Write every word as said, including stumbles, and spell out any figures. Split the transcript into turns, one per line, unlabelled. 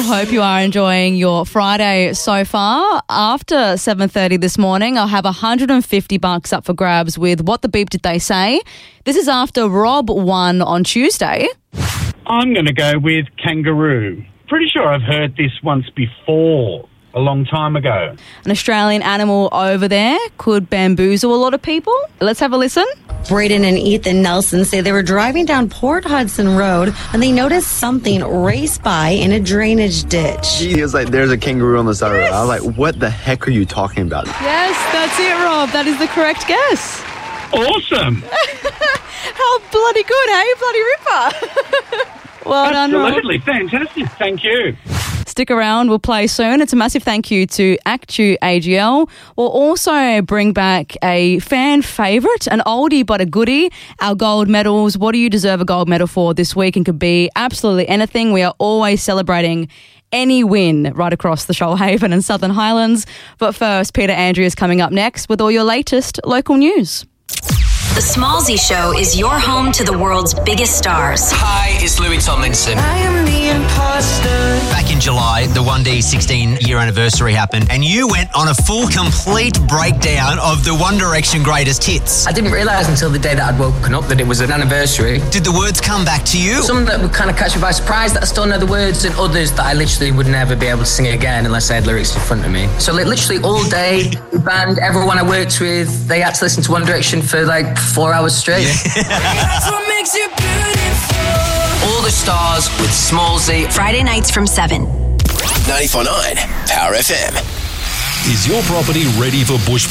Hope you are enjoying your Friday so far. After seven thirty this morning, I'll have one hundred fifty bucks up for grabs with What the Beep Did They Say? This is after Rob won on Tuesday.
I'm going to go with kangaroo. Pretty sure I've heard this once before, a long time ago.
An Australian animal over there could bamboozle a lot of people. Let's have a listen.
Braden and Ethan Nelson say they were driving down Port Hudson Road and they noticed something race by in a drainage ditch.
He was like, there's a kangaroo on the side yes. of the road. I was like, what the heck are you talking about?
Yes, that's it, Rob. That is the correct guess.
Awesome.
How bloody good, hey? Bloody ripper. Well done, Rob.
Absolutely. Fantastic. Thank you.
Stick around, we'll play soon. It's a massive thank you to Actu A G L. We'll also bring back a fan favourite, an oldie but a goodie, our gold medals. What do you deserve a gold medal for this week? And could be absolutely anything. We are always celebrating any win right across the Shoalhaven and Southern Highlands. But first, Peter Andrew is coming up next with all your latest local news.
The Smallsy Show is your home to the world's biggest stars.
Hi, it's Louis Tomlinson.
I am the imposter.
Back in July, the one D sixteen-year anniversary happened, and you went on a full, complete breakdown of the One Direction greatest hits.
I didn't realise until the day that I'd woken up that it was an anniversary.
Did the words come back to you?
Some that would kind of catch me by surprise, that I still know the words, and others that I literally would never be able to sing again unless I had lyrics in front of me. So like, literally all day, the band, everyone I worked with, they had to listen to One Direction for like four hours straight.
Yeah.
That's what makes you beautiful.
All the stars with Smallsy.
Friday nights from seven.
ninety-four point nine Power F M.
Is your property ready for bushfire?